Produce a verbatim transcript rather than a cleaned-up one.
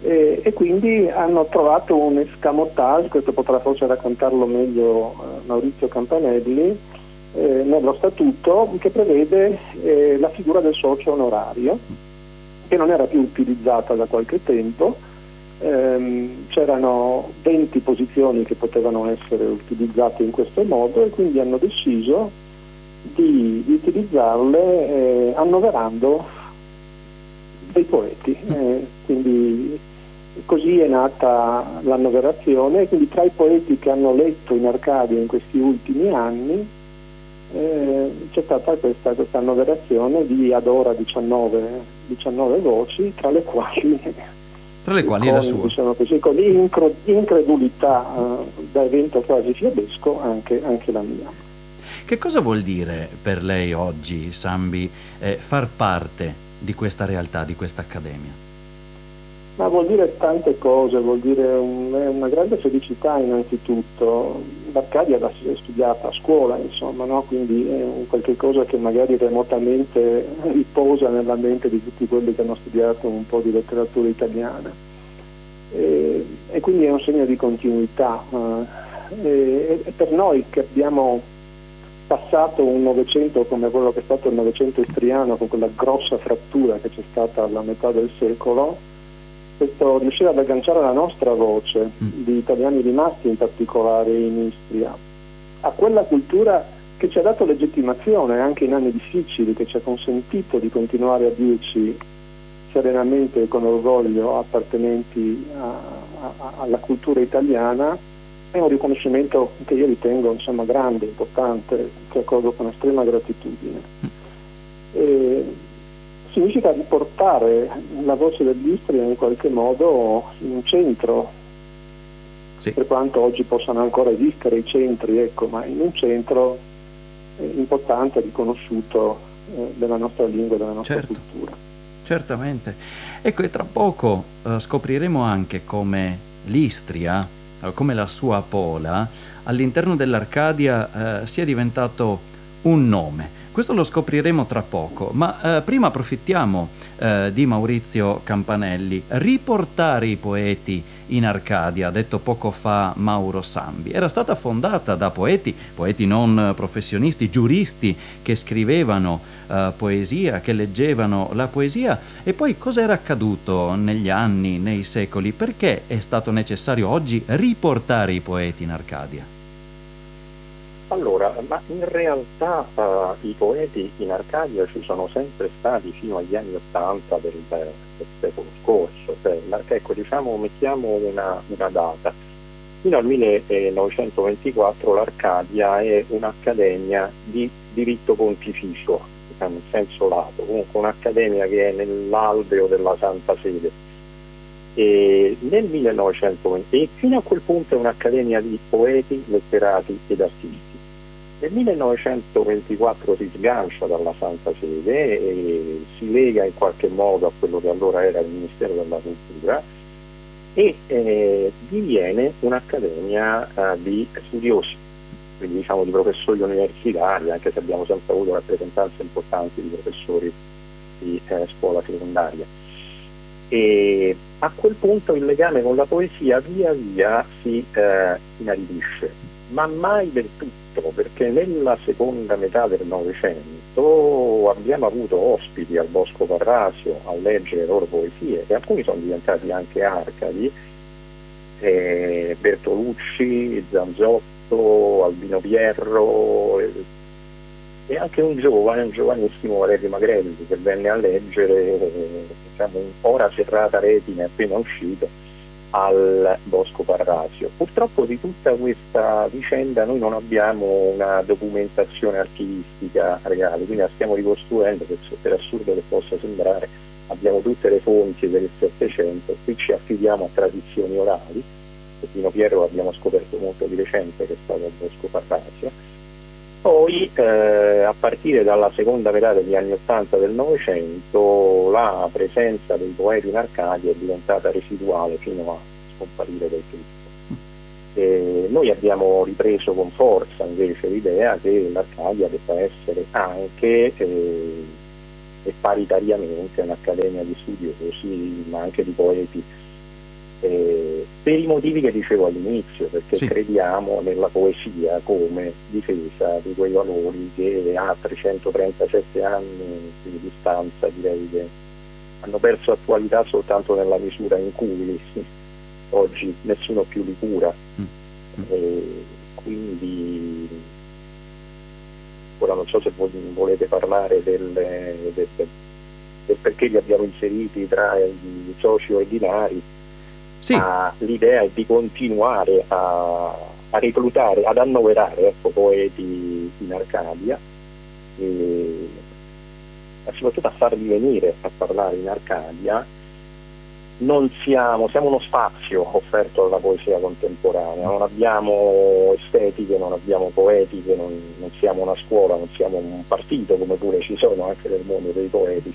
E, e quindi hanno trovato un escamotage, questo potrà forse raccontarlo meglio eh, Maurizio Campanelli, eh, nello statuto, che prevede eh, la figura del socio onorario, che non era più utilizzata da qualche tempo. Ehm, c'erano venti posizioni che potevano essere utilizzate in questo modo e quindi hanno deciso di, di utilizzarle eh, annoverando dei poeti. Eh, quindi così è nata l'annoverazione, quindi tra i poeti che hanno letto in Arcadia in questi ultimi anni eh, c'è stata questa, questa annoverazione di ad ora diciannove, diciannove voci, tra le quali Tra le quali con, la sua. diciamo così, con incro, incredulità eh, da evento quasi fiabesco anche, anche la mia. Che cosa vuol dire per lei oggi, Sambi, eh, far parte di questa realtà, di questa accademia? Ma vuol dire tante cose, vuol dire un, una grande felicità innanzitutto. L'Arcadia l'ha studiata a scuola, insomma, no? Quindi è un qualche cosa che magari remotamente riposa nella mente di tutti quelli che hanno studiato un po' di letteratura italiana. E, e quindi è un segno di continuità. Eh, e, e per noi che abbiamo passato un Novecento come quello che è stato il Novecento istriano, con quella grossa frattura che c'è stata alla metà del secolo, questo riuscire ad agganciare la nostra voce, di italiani rimasti in particolare in Istria, a quella cultura che ci ha dato legittimazione anche in anni difficili, che ci ha consentito di continuare a dirci serenamente e con orgoglio appartenenti a, a, alla cultura italiana, è un riconoscimento che io ritengo insomma grande, importante, che accolgo con estrema gratitudine. E significa riportare la voce dell'Istria in qualche modo in un centro, sì, per quanto oggi possano ancora esistere i centri, ecco, ma in un centro eh, importante, riconosciuto eh, della nostra lingua e della nostra certo, cultura. Certamente. Ecco, e tra poco eh, scopriremo anche come l'Istria, eh, come la sua Pola, all'interno dell'Arcadia eh, sia diventato un nome. Questo lo scopriremo tra poco, ma eh, prima approfittiamo eh, di Maurizio Campanelli. Riportare i poeti in Arcadia, detto poco fa Mauro Sambi, era stata fondata da poeti, poeti non professionisti, giuristi che scrivevano eh, poesia, che leggevano la poesia. E poi cosa era accaduto negli anni, nei secoli? Perché è stato necessario oggi riportare i poeti in Arcadia? Allora, ma in realtà uh, i poeti in Arcadia ci sono sempre stati fino agli anni Ottanta del, del secolo scorso. Cioè, ecco, diciamo, mettiamo una, una data. Fino al millenovecentoventiquattro l'Arcadia è un'accademia di diritto pontificio, diciamo, in senso lato, comunque un'accademia che è nell'alveo della Santa Sede. E nel millenovecentoventi, e fino a quel punto è un'accademia di poeti, letterati ed artisti. Nel millenovecentoventiquattro si sgancia dalla Santa Sede e si lega in qualche modo a quello che allora era il Ministero della Cultura e eh, diviene un'accademia eh, di studiosi, quindi diciamo di professori universitari, anche se abbiamo sempre avuto rappresentanze importanti di professori di eh, scuola secondaria. E a quel punto il legame con la poesia via via si eh, inaridisce, ma mai del tutto, perché nella seconda metà del Novecento abbiamo avuto ospiti al Bosco Parrasio a leggere le loro poesie, e alcuni sono diventati anche Arcadi, eh, Bertolucci, Zanzotto, Albino Pierro, eh, e anche un giovane, un giovanissimo Valerio Magrelli, che venne a leggere eh, diciamo, Ora serrata retina appena uscito al Bosco Parrasio. Purtroppo di tutta questa vicenda noi non abbiamo una documentazione archivistica reale, quindi la stiamo ricostruendo, per, per assurdo che possa sembrare. Abbiamo tutte le fonti del Settecento, qui ci affidiamo a tradizioni orali, Pino Piero l'abbiamo scoperto molto di recente, che è stato al Bosco Parrasio. Poi eh, a partire dalla seconda metà degli anni Ottanta del Novecento la presenza dei poeti in Arcadia è diventata residuale fino a scomparire del tutto. E noi abbiamo ripreso con forza invece l'idea che l'Arcadia debba essere anche eh, e paritariamente un'accademia di studiosi, ma anche di poeti eh, per i motivi che dicevo all'inizio, perché Sì. crediamo nella poesia come difesa di quei valori che a trecentotrentasette anni di distanza direi che hanno perso attualità soltanto nella misura in cui oggi nessuno più li cura. Mm. Mm. E quindi ora non so se volete parlare del, del, del perché li abbiamo inseriti tra i socio-ordinari, Sì. ma l'idea è di continuare a, a reclutare, ad annoverare ecco, poeti in Arcadia e ma soprattutto a farli venire a parlare in Arcadia. Non siamo, siamo uno spazio offerto alla poesia contemporanea, non abbiamo estetiche, non abbiamo poetiche, non, non siamo una scuola, non siamo un partito come pure ci sono anche nel mondo dei poeti,